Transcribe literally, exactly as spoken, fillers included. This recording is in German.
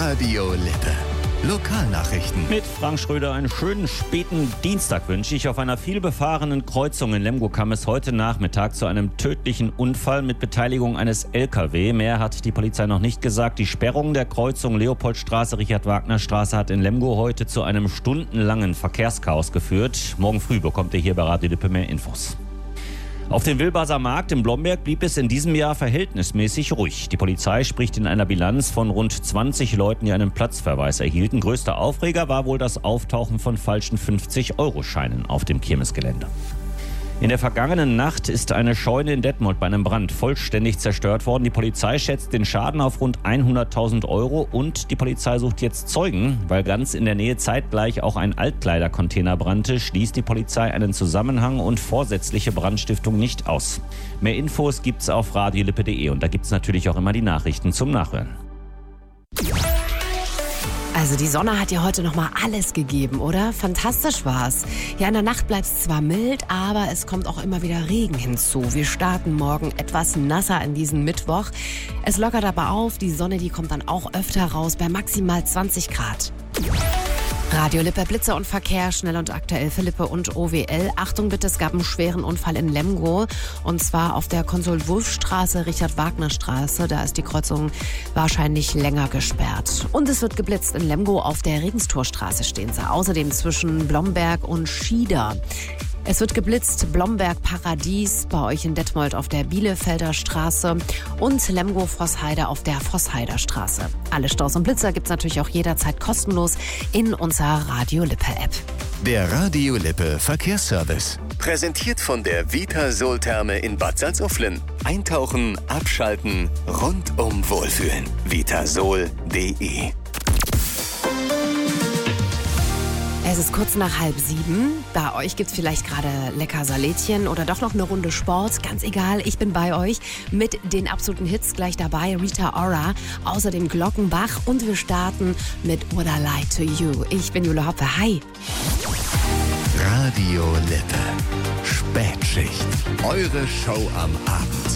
Radio Lippe. Lokalnachrichten. Mit Frank Schröder einen schönen späten Dienstag wünsche ich. Auf einer vielbefahrenen Kreuzung in Lemgo kam es heute Nachmittag zu einem tödlichen Unfall mit Beteiligung eines L K W. Mehr hat die Polizei noch nicht gesagt. Die Sperrung der Kreuzung Leopoldstraße, Richard-Wagner-Straße hat in Lemgo heute zu einem stundenlangen Verkehrschaos geführt. Morgen früh bekommt ihr hier bei Radio Lippe mehr Infos. Auf dem Wilbaser Markt in Blomberg blieb es in diesem Jahr verhältnismäßig ruhig. Die Polizei spricht in einer Bilanz von rund zwanzig Leuten, die einen Platzverweis erhielten. Größter Aufreger war wohl das Auftauchen von falschen fünfzig-Euro-Scheinen auf dem Kirmesgelände. In der vergangenen Nacht ist eine Scheune in Detmold bei einem Brand vollständig zerstört worden. Die Polizei schätzt den Schaden auf rund hunderttausend Euro und die Polizei sucht jetzt Zeugen. Weil ganz in der Nähe zeitgleich auch ein Altkleidercontainer brannte, schließt die Polizei einen Zusammenhang und vorsätzliche Brandstiftung nicht aus. Mehr Infos gibt's auf radiolippe punkt de und da gibt's natürlich auch immer die Nachrichten zum Nachhören. Also die Sonne hat ja heute nochmal alles gegeben, oder? Fantastisch war's. Ja, in der Nacht bleibt's zwar mild, aber es kommt auch immer wieder Regen hinzu. Wir starten morgen etwas nasser in diesen Mittwoch. Es lockert aber auf, die Sonne, die kommt dann auch öfter raus bei maximal zwanzig Grad. Radio Lippe, Blitze und Verkehr, schnell und aktuell für Lippe und O W L. Achtung bitte, es gab einen schweren Unfall in Lemgo und zwar auf der Konsul-Wulff-Straße, Richard-Wagner-Straße. Da ist die Kreuzung wahrscheinlich länger gesperrt. Und es wird geblitzt in Lemgo, auf der Regenstorstraße stehen sie. Außerdem zwischen Blomberg und Schieder. Es wird geblitzt, Blomberg-Paradies, bei euch in Detmold auf der Bielefelder Straße und Lemgo-Vossheide auf der Vossheider Straße. Alle Staus und Blitzer gibt's natürlich auch jederzeit kostenlos in unserer Radio Lippe-App. Der Radio Lippe Verkehrsservice. Präsentiert von der Vitasol-Therme in Bad Salzuflen. Eintauchen, abschalten, rundum wohlfühlen. vitasol punkt de. Es ist kurz nach halb sieben. Bei euch gibt's vielleicht gerade lecker Salätchen oder doch noch eine Runde Sport. Ganz egal, ich bin bei euch mit den absoluten Hits gleich dabei. Rita Ora, außerdem Glockenbach und wir starten mit Would I Lie to You. Ich bin Jule Hoppe. Hi. Radio Lippe. Spätschicht. Eure Show am Abend.